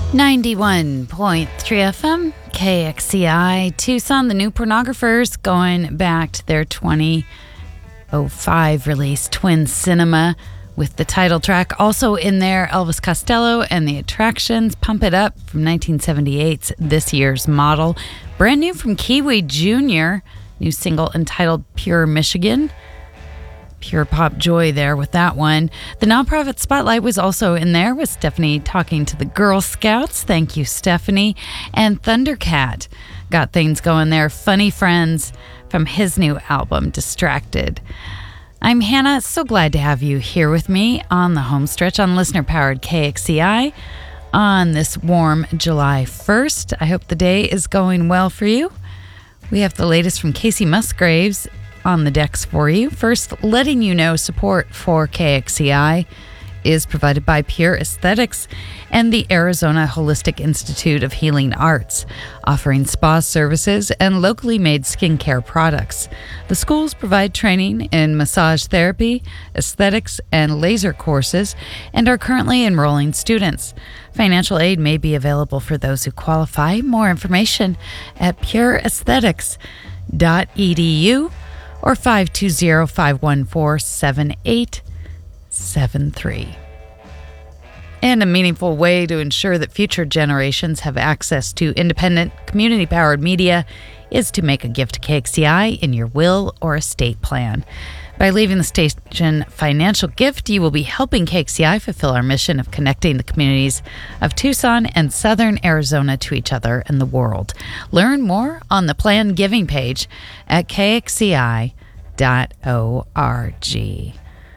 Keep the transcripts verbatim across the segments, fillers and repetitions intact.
ninety-one point three F M, K X C I, Tucson. The New Pornographers, going back to their twenty oh five release, Twin Cinema, with the title track. Also in there, Elvis Costello and the Attractions, Pump It Up, from nineteen seventy-eight's This Year's Model. Brand new from Kiwi Junior, new single entitled Pure Michigan. Pure pop joy there with that one. The Nonprofit Spotlight was also in there, with Stephanie talking to the Girl Scouts. Thank you, Stephanie. And Thundercat got things going there. Funny Friends from his new album, Distracted. I'm Hannah. So glad to have you here with me on the home stretch on listener-powered K X C I on this warm July first. I hope the day is going well for you. We have the latest from Casey Musgraves on the decks for you. First, letting you know support for K X C I is provided by Pure Aesthetics and the Arizona Holistic Institute of Healing Arts, offering spa services and locally made skincare products. The schools provide training in massage therapy, aesthetics, and laser courses, and are currently enrolling students. Financial aid may be available for those who qualify. More information at pure aesthetics dot e d u or five two zero, five one four, seven eight seven three. And a meaningful way to ensure that future generations have access to independent, community-powered media is to make a gift to K X C I in your will or estate plan. By leaving the station financial gift, you will be helping K X C I fulfill our mission of connecting the communities of Tucson and Southern Arizona to each other and the world. Learn more on the plan giving page at k x c i dot org.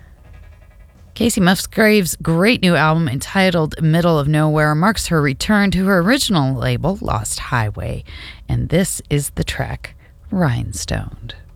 Casey Musgraves' great new album entitled Middle of Nowhere marks her return to her original label, Lost Highway, and this is the track Rhinestoned.